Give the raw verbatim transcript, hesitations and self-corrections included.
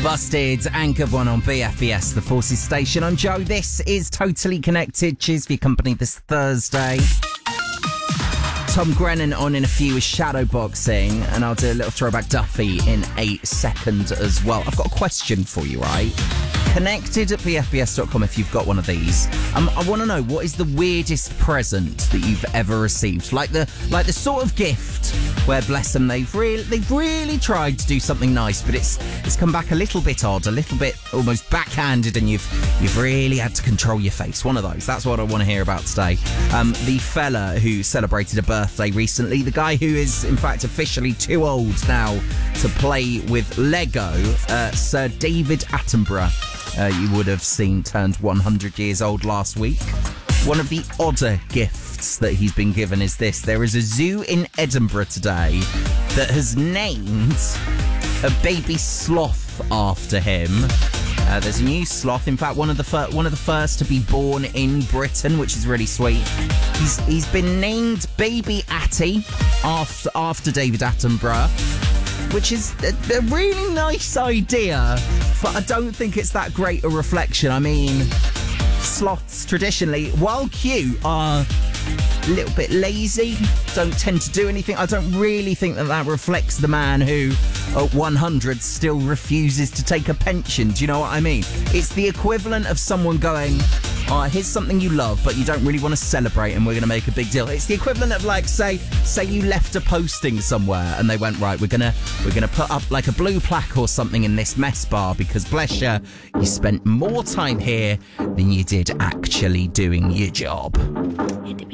Busted, Anchored One on B F B S, the Forces Station. I'm Joe. This is Totally Connected. Cheers for your company this Thursday. Tom Grennan on in a few with shadowboxing, and I'll do a little throwback Duffy in a second as well. I've got a question for you, right? Connected at b f b s dot com if you've got one of these. Um, I want to know, what is the weirdest present that you've ever received? Like the like the sort of gift where, bless them, they've really they've really tried to do something nice, but it's it's come back a little bit odd, a little bit almost backhanded, and you've you've really had to control your face. One of those. That's what I want to hear about today. Um, the fella who celebrated a birthday recently, the guy who is in fact officially too old now to play with Lego, uh, Sir David Attenborough. Uh, you would have seen turned one hundred years old last week. One of the odder gifts that he's been given is this. There is a zoo in Edinburgh today that has named a baby sloth after him. Uh, there's a new sloth. In fact, one of the fir- one of the first to be born in Britain, which is really sweet. He's he's been named Baby Atty after after David Attenborough, which is a, a really nice idea, but I don't think it's that great a reflection. I mean, sloths traditionally, while cute, are a little bit lazy, don't tend to do anything. I don't really think that that reflects the man who, at one hundred, still refuses to take a pension. Do you know what I mean? It's the equivalent of someone going, oh, here's something you love, but you don't really want to celebrate, and we're going to make a big deal. It's the equivalent of, like, say, say you left a posting somewhere, and they went, right, we're gonna we're gonna put up like a blue plaque or something in this mess bar because, bless you, you spent more time here than you did actually doing your job.